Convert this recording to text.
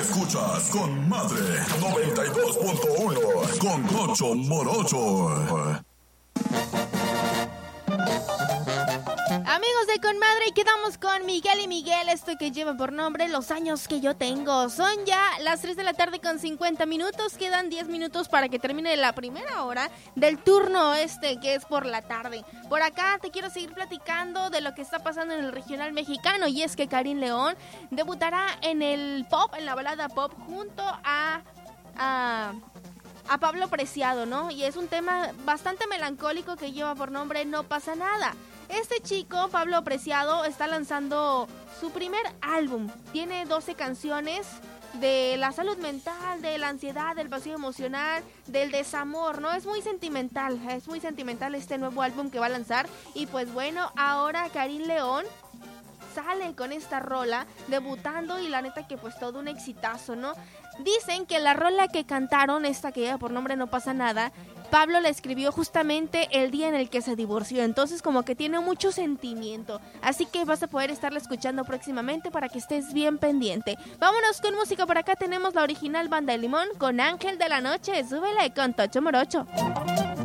Escuchas Con Madre 92.1 con Concho Morocho. Amigos de Con Madre, quedamos con Miguel y Miguel, esto que lleva por nombre Los años que yo tengo. Son ya las 3 de la tarde con 50 minutos, quedan 10 minutos para que termine la primera hora del turno que es por la tarde. Por acá te quiero seguir platicando de lo que está pasando en el regional mexicano, y es que Karin León debutará en el pop, en la balada pop, junto a Pablo Preciado, ¿no? Y es un tema bastante melancólico que lleva por nombre No pasa nada. Este chico, Pablo Preciado, está lanzando su primer álbum. Tiene 12 canciones de la salud mental, de la ansiedad, del vacío emocional, del desamor, ¿no? Es muy sentimental este nuevo álbum que va a lanzar. Y pues bueno, ahora Karin León sale con esta rola, debutando, y la neta que pues todo un exitazo, ¿no? Dicen que la rola que cantaron, esta que lleva por nombre No pasa nada, Pablo la escribió justamente el día en el que se divorció, entonces como que tiene mucho sentimiento, así que vas a poder estarla escuchando próximamente para que estés bien pendiente. Vámonos con música, por acá tenemos la original Banda de Limón con Ángel de la Noche, súbele con Tocho Morocho.